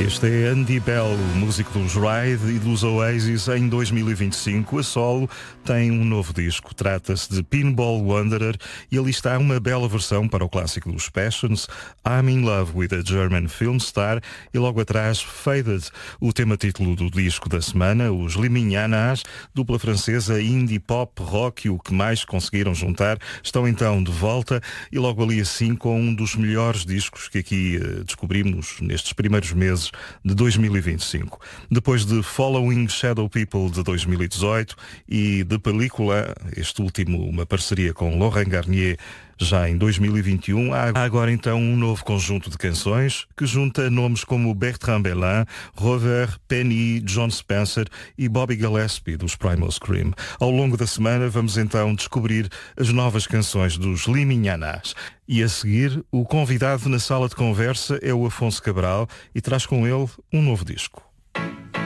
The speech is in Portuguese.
Este é Andy Bell, músico dos Ride e dos Oasis em 2025. A solo tem um novo disco. Trata-se de Pinball Wanderer e ali está uma bela versão para o clássico dos Passions, I'm in Love with a German Film Star, e logo atrás Faded, o tema título do disco da semana. Os Liminhanas, dupla francesa indie pop, rock e o que mais conseguiram juntar, estão então de volta e logo ali assim com um dos melhores discos que aqui descobrimos nestes primeiros meses de 2025. Depois de Following Shadow People de 2018 e de Película, este último uma parceria com Laurent Garnier já em 2021, há agora então um novo conjunto de canções que junta nomes como Bertrand Belin, Rover, Penny, John Spencer e Bobby Gillespie dos Primal Scream. Ao longo da semana vamos então descobrir as novas canções dos Liminhanas. E a seguir, o convidado na sala de conversa é o Afonso Cabral e traz com ele um novo disco.